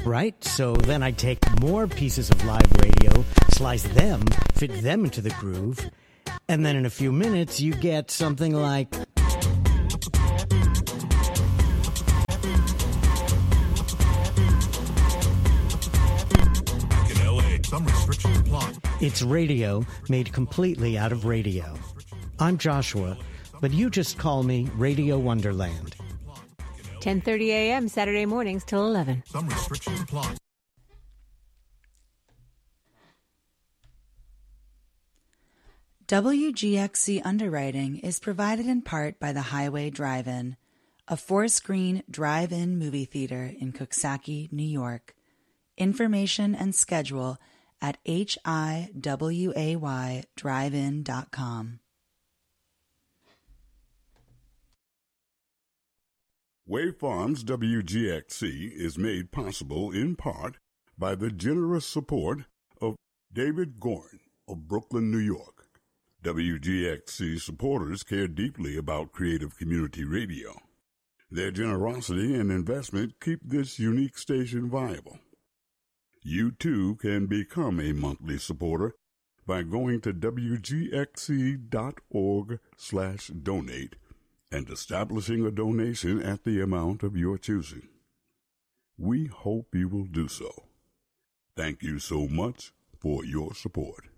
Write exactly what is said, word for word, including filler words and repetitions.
right? So then I take more pieces of live radio, slice them, fit them into the groove, and then in a few minutes you get something like... In L A, some restrictions apply. It's radio made completely out of radio. I'm Joshua, but you just call me Radio Wonderland. ten thirty a.m. Saturday mornings till eleven. Some restrictions apply. W G X C underwriting is provided in part by the Highway Drive-In, a four-screen drive-in movie theater in Coxsackie, New York. Information and schedule at H I W A Y drive in dot com. Wave Farms W G X C is made possible in part by the generous support of David Gorn of Brooklyn, New York. W G X C supporters care deeply about creative community radio. Their generosity and investment keep this unique station viable. You too can become a monthly supporter by going to W G X C dot org slash donate and establishing a donation at the amount of your choosing. We hope you will do so. Thank you so much for your support.